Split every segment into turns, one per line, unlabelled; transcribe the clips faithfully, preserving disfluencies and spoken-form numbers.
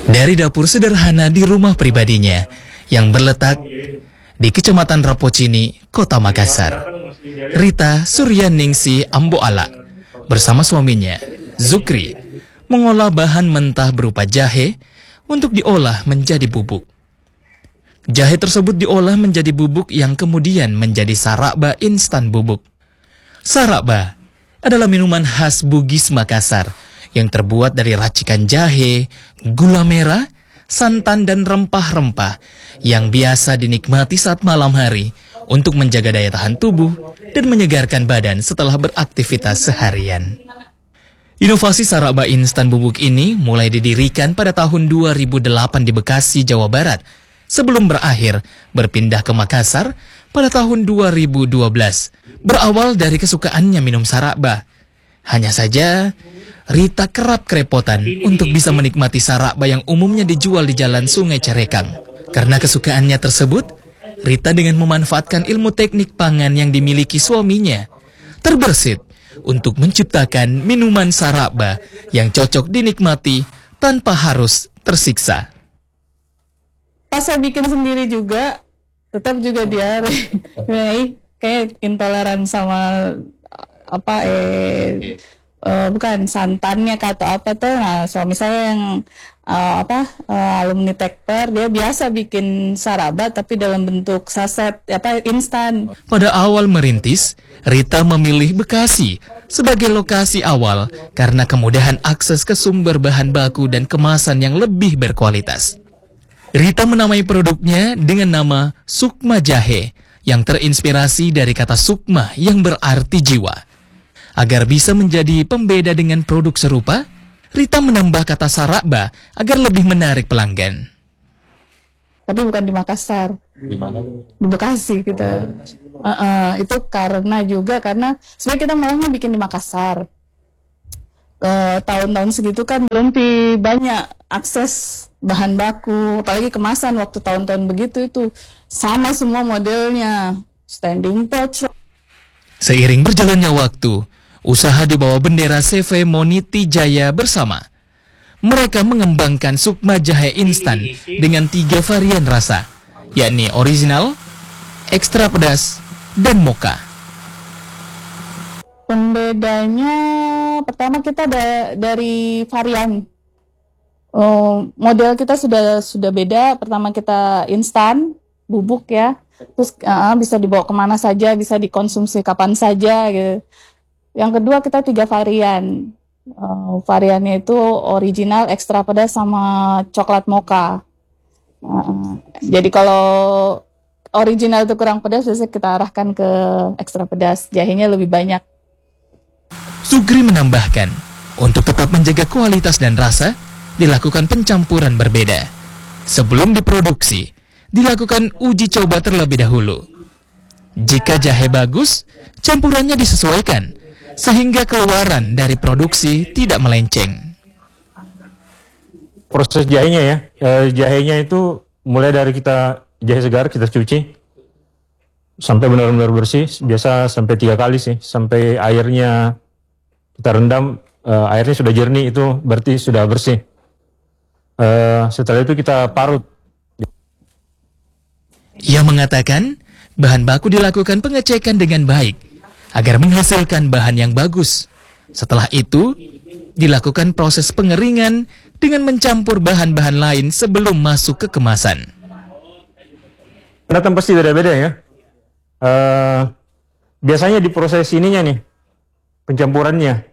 Dari dapur sederhana di rumah pribadinya yang berletak di Kecamatan Rapocini, Kota Makassar, Rita Suryaningsi Amboala bersama suaminya, Zukri, mengolah bahan mentah berupa jahe untuk diolah menjadi bubuk. Jahe tersebut diolah menjadi bubuk yang kemudian menjadi sarakba instan bubuk. Sarakba adalah minuman khas Bugis Makassar yang terbuat dari racikan jahe, gula merah, santan dan rempah-rempah yang biasa dinikmati saat malam hari untuk menjaga daya tahan tubuh dan menyegarkan badan setelah beraktivitas seharian. Inovasi sarakba instan bubuk ini mulai didirikan pada tahun dua ribu delapan di Bekasi, Jawa Barat, sebelum berakhir berpindah ke Makassar pada tahun dua ribu dua belas, berawal dari kesukaannya minum sarakba. Hanya saja, Rita kerap kerepotan untuk bisa menikmati sarakba yang umumnya dijual di Jalan Sungai Cerekang. Karena kesukaannya tersebut, Rita dengan memanfaatkan ilmu teknik pangan yang dimiliki suaminya, terbersit untuk menciptakan minuman sarakba yang cocok dinikmati tanpa harus tersiksa.
Pas saya bikin sendiri juga, tetap juga diare. Kayak intoleran sama apa eh uh, bukan santannya atau apa tuh. Nah, suami saya yang uh, apa uh, alumni Tekper, dia biasa bikin sarakba tapi dalam bentuk saset apa instan.
Pada awal merintis, Rita memilih Bekasi sebagai lokasi awal karena kemudahan akses ke sumber bahan baku dan kemasan yang lebih berkualitas. Rita menamai produknya dengan nama Sukma Jahe yang terinspirasi dari kata sukma yang berarti jiwa. Agar bisa menjadi pembeda dengan produk serupa, Rita menambah kata sarakba agar lebih menarik pelanggan.
Tapi bukan di Makassar, di mana? Di Bekasi kita. Uh, uh, itu karena juga karena sebenarnya kita maunya bikin di Makassar. Uh, tahun-tahun segitu kan belum banyak akses bahan baku, apalagi kemasan waktu tahun-tahun begitu itu sama semua modelnya, standing pot.
Seiring berjalannya waktu, usaha di bawah bendera C V Moniti Jaya bersama, mereka mengembangkan Sukma Jahe instan dengan tiga varian rasa, yakni original, ekstra pedas, dan mocha.
Pembedanya pertama kita da dari varian. Oh, model kita sudah sudah beda. Pertama kita instan bubuk ya, terus uh, bisa dibawa kemana saja, bisa dikonsumsi kapan saja gitu. Yang kedua kita tiga varian. Uh, variannya itu original, ekstra pedas, sama coklat mocha. Uh, jadi kalau original itu kurang pedas, biasanya kita arahkan ke ekstra pedas. Jahenya lebih banyak.
Sugri menambahkan, untuk tetap menjaga kualitas dan rasa, dilakukan pencampuran berbeda. Sebelum diproduksi, dilakukan uji coba terlebih dahulu. Jika jahe bagus, campurannya disesuaikan, sehingga keluaran dari produksi tidak melenceng.
Proses jahenya ya, e, jahenya itu mulai dari kita jahe segar kita cuci sampai benar-benar bersih, biasa sampai tiga kali sih, sampai airnya kita rendam, e, airnya sudah jernih, itu berarti sudah bersih. E, setelah itu kita parut.
Ia mengatakan bahan baku dilakukan pengecekan dengan baik agar menghasilkan bahan yang bagus. Setelah itu, dilakukan proses pengeringan dengan mencampur bahan-bahan lain sebelum masuk ke kemasan.
Datang pasti beda-beda ya. Uh, biasanya di proses ininya nih, pencampurannya.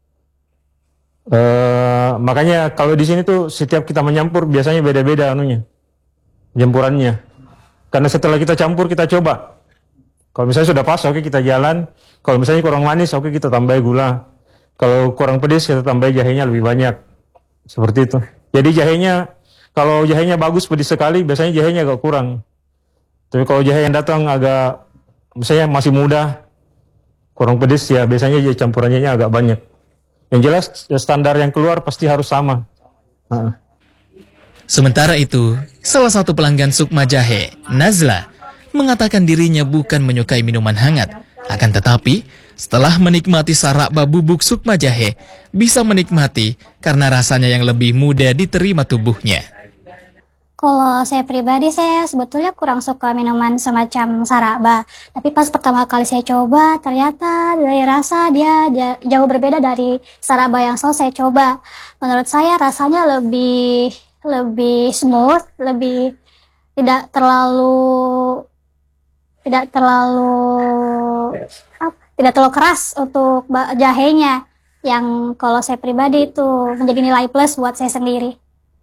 Uh, makanya kalau di sini tuh setiap kita menyampur biasanya beda-beda anunya, campurannya. Karena setelah kita campur kita coba. Kalau misalnya sudah pas, oke okay, kita jalan. Kalau misalnya kurang manis, oke okay, kita tambah gula. Kalau kurang pedas, kita tambah jahenya lebih banyak. Seperti itu. Jadi jahenya, kalau jahenya bagus pedas sekali, biasanya jahenya agak kurang. Tapi kalau jahe yang datang agak, misalnya masih muda, kurang pedas, ya biasanya campurannya agak banyak. Yang jelas standar yang keluar pasti harus sama. Nah.
Sementara itu, salah satu pelanggan Sukma Jahe, Nazla, mengatakan dirinya bukan menyukai minuman hangat, akan tetapi Setelah menikmati Saraba bubuk sukma jahe, bisa menikmati karena rasanya yang lebih mudah diterima tubuhnya.
Kalau saya pribadi, saya sebetulnya kurang suka minuman semacam Saraba. Tapi pas pertama kali saya coba, ternyata dari rasa dia jauh berbeda dari Saraba yang selalu saya coba. Menurut saya rasanya lebih lebih smooth, lebih tidak terlalu tidak terlalu apa, tidak terlalu keras untuk jahenya. Yang kalau saya pribadi itu menjadi nilai plus buat saya sendiri.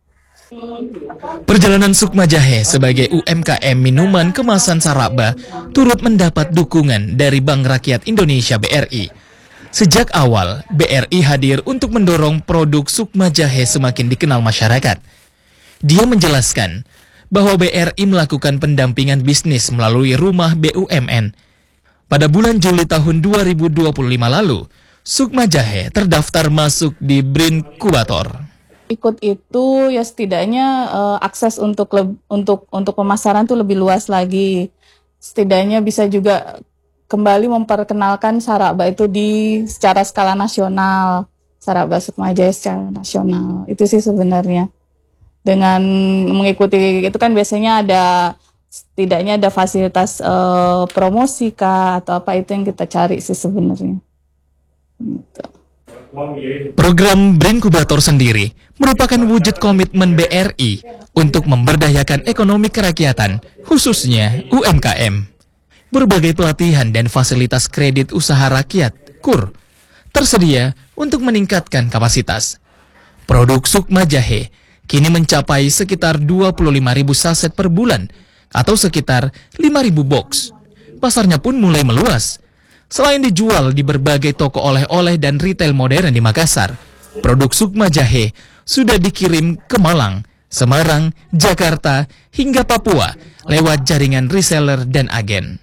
Perjalanan Sukma Jahe sebagai U M K M minuman kemasan Saraba turut mendapat dukungan dari Bank Rakyat Indonesia B R I. Sejak awal, B R I hadir untuk mendorong produk Sukma Jahe semakin dikenal masyarakat. Dia menjelaskan bahwa B R I melakukan pendampingan bisnis melalui Rumah B U M N. Pada bulan Juli tahun dua ribu dua puluh lima lalu, Sukma Jahe terdaftar masuk di Brinkubator.
Ikut itu ya setidaknya uh, akses untuk le- untuk untuk pemasaran tuh lebih luas lagi. Setidaknya bisa juga kembali memperkenalkan Saraba itu di secara skala nasional. Saraba Sukma Jahe secara nasional. Itu sih sebenarnya. Dengan mengikuti itu kan biasanya ada setidaknya ada fasilitas uh, promosi kah atau apa, itu yang kita cari sih sebenarnya. Gitu.
Program Brinkubator sendiri merupakan wujud komitmen B R I untuk memberdayakan ekonomi kerakyatan, khususnya U M K M. Berbagai pelatihan dan fasilitas kredit usaha rakyat, K U R, tersedia untuk meningkatkan kapasitas. Produk Sukma Jahe kini mencapai sekitar dua puluh lima ribu saset per bulan, atau sekitar lima ribu box. Pasarnya pun mulai meluas. Selain dijual di berbagai toko oleh-oleh dan retail modern di Makassar, produk Sukma Jahe sudah dikirim ke Malang, Semarang, Jakarta, hingga Papua lewat jaringan reseller dan agen.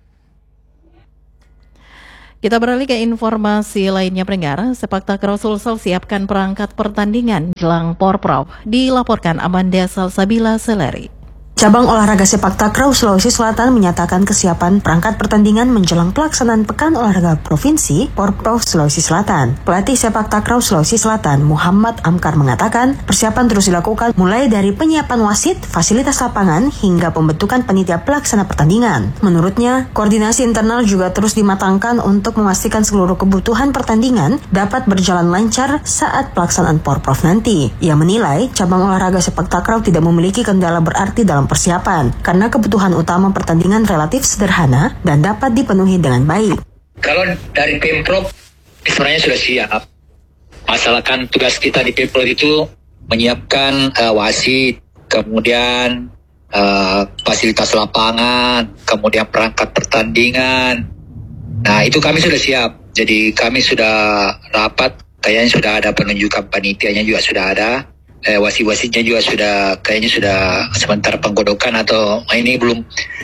Kita beralih ke informasi lainnya, pendengar. Sepak takraw Sulsel siapkan perangkat pertandingan jelang Porprov, dilaporkan Amanda Salsabila Seleri.
Cabang olahraga sepak takraw Sulawesi Selatan menyatakan kesiapan perangkat pertandingan menjelang pelaksanaan Pekan Olahraga Provinsi Porprov Sulawesi Selatan. Pelatih sepak takraw Sulawesi Selatan Muhammad Amkar mengatakan persiapan terus dilakukan mulai dari penyiapan wasit, fasilitas lapangan, hingga pembentukan panitia pelaksana pertandingan. Menurutnya, koordinasi internal juga terus dimatangkan untuk memastikan seluruh kebutuhan pertandingan dapat berjalan lancar saat pelaksanaan Porprov nanti. Ia menilai cabang olahraga sepak takraw tidak memiliki kendala berarti dalam persiapan, karena kebutuhan utama pertandingan relatif sederhana dan dapat dipenuhi dengan baik.
Kalau dari Pemprov sebenarnya sudah siap. Masalahkan tugas kita di Pemprov itu menyiapkan uh, wasit, kemudian uh, fasilitas lapangan, kemudian perangkat pertandingan. Nah, itu kami sudah siap. Jadi kami sudah rapat, kayaknya sudah ada penunjukan panitianya juga sudah ada. Eh, wasit-wasitnya juga sudah kayaknya sudah sementara penggodokan atau ini belum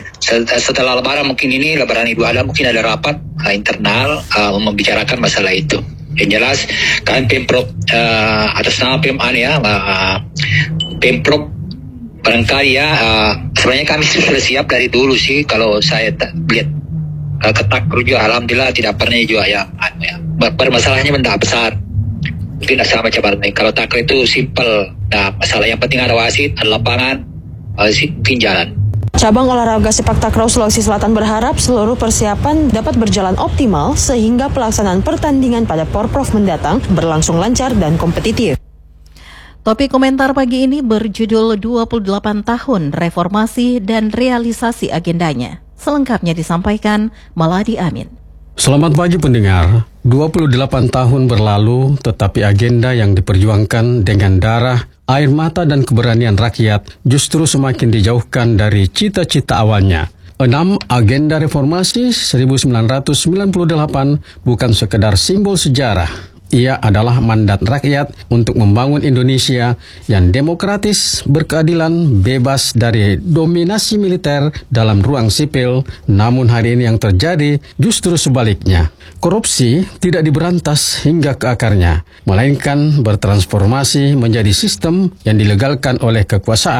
setelah lebaran, mungkin ini lebaran Idul Adha mungkin ada rapat uh, internal uh, membicarakan masalah itu. Yang jelas kan Pemprov uh, atas nama Pem ya uh, Pemprov barangkali ya uh, sebenarnya kami sudah siap dari dulu sih. Kalau saya t- lihat uh, ketak juga alhamdulillah tidak pernah juga ya, ya. Bermasalahnya benda besar. Tidak sama macam lain. Kalau tackle itu simple. Nah, masalah yang penting ada wasit, ada lapangan, wasit mungkin jalan.
Cabang olahraga sepak takraw Sulawesi Selatan berharap seluruh persiapan dapat berjalan optimal sehingga pelaksanaan pertandingan pada Porprov mendatang berlangsung lancar dan kompetitif.
Topik komentar pagi ini berjudul dua puluh delapan tahun reformasi dan realisasi agendanya. Selengkapnya disampaikan Maladi Amin.
Selamat pagi pendengar. dua puluh delapan tahun berlalu, tetapi agenda yang diperjuangkan dengan darah, air mata dan keberanian rakyat justru semakin dijauhkan dari cita-cita awalnya. Enam agenda reformasi seribu sembilan ratus sembilan puluh delapan bukan sekedar simbol sejarah. Ia adalah mandat rakyat untuk membangun Indonesia yang demokratis, berkeadilan, bebas dari dominasi militer dalam ruang sipil. Namun hari ini yang terjadi justru sebaliknya. Korupsi tidak diberantas hingga ke akarnya, melainkan bertransformasi menjadi sistem yang dilegalkan oleh kekuasaan.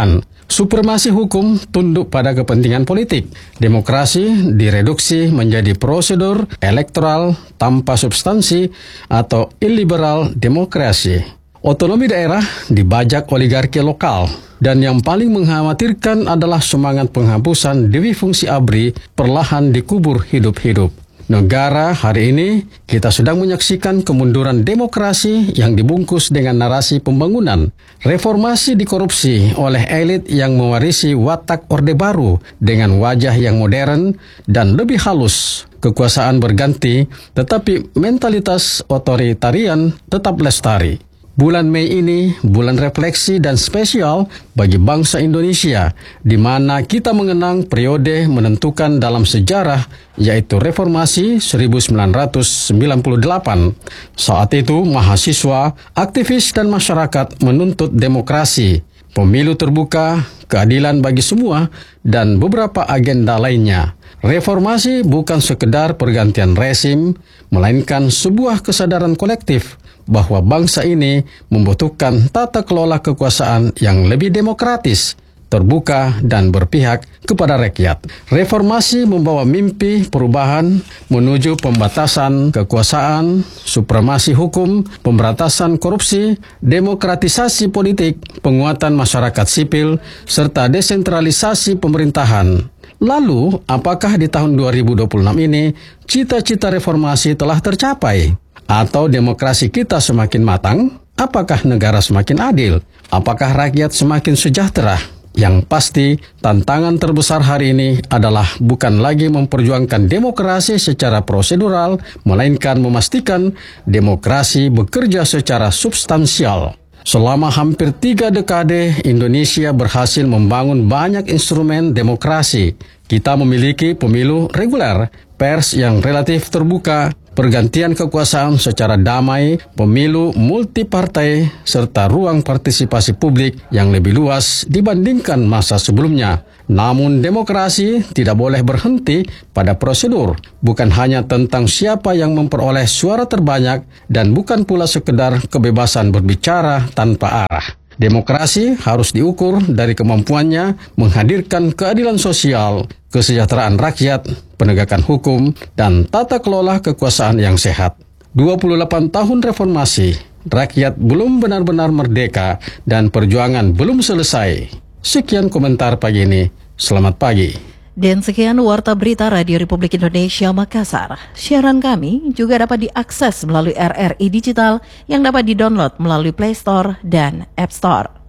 Supremasi hukum tunduk pada kepentingan politik. Demokrasi direduksi menjadi prosedur elektoral tanpa substansi atau illiberal demokrasi. Otonomi daerah dibajak oligarki lokal. Dan yang paling mengkhawatirkan adalah semangat penghapusan dewi fungsi ABRI perlahan dikubur hidup-hidup. Negara hari ini kita sedang menyaksikan kemunduran demokrasi yang dibungkus dengan narasi pembangunan. Reformasi dikorupsi oleh elit yang mewarisi watak Orde Baru dengan wajah yang modern dan lebih halus. Kekuasaan berganti, tetapi mentalitas otoritarian tetap lestari. Bulan Mei ini bulan refleksi dan spesial bagi bangsa Indonesia, di mana kita mengenang periode menentukan dalam sejarah, yaitu Reformasi seribu sembilan ratus sembilan puluh delapan. Saat itu, mahasiswa, aktivis, dan masyarakat menuntut demokrasi, pemilu terbuka, keadilan bagi semua, dan beberapa agenda lainnya. Reformasi bukan sekedar pergantian rezim, melainkan sebuah kesadaran kolektif bahwa bangsa ini membutuhkan tata kelola kekuasaan yang lebih demokratis, terbuka, dan berpihak kepada rakyat. Reformasi membawa mimpi perubahan menuju pembatasan kekuasaan, supremasi hukum, pemberantasan korupsi, demokratisasi politik, penguatan masyarakat sipil, serta desentralisasi pemerintahan. Lalu, apakah di tahun dua ribu dua puluh enam ini cita-cita reformasi telah tercapai? Atau demokrasi kita semakin matang? Apakah negara semakin adil? Apakah rakyat semakin sejahtera? Yang pasti, tantangan terbesar hari ini adalah bukan lagi memperjuangkan demokrasi secara prosedural, melainkan memastikan demokrasi bekerja secara substansial. Selama hampir tiga dekade, Indonesia berhasil membangun banyak instrumen demokrasi. Kita memiliki pemilu reguler, pers yang relatif terbuka, pergantian kekuasaan secara damai, pemilu multipartai, serta ruang partisipasi publik yang lebih luas dibandingkan masa sebelumnya. Namun demokrasi tidak boleh berhenti pada prosedur, bukan hanya tentang siapa yang memperoleh suara terbanyak dan bukan pula sekedar kebebasan berbicara tanpa arah. Demokrasi harus diukur dari kemampuannya menghadirkan keadilan sosial, kesejahteraan rakyat, penegakan hukum, dan tata kelola kekuasaan yang sehat. dua puluh delapan tahun reformasi, rakyat belum benar-benar merdeka dan perjuangan belum selesai. Sekian komentar pagi ini. Selamat pagi.
Dan sekian Warta Berita Radio Republik Indonesia Makassar. Siaran kami juga dapat diakses melalui R R I Digital yang dapat didownload melalui Play Store dan App Store.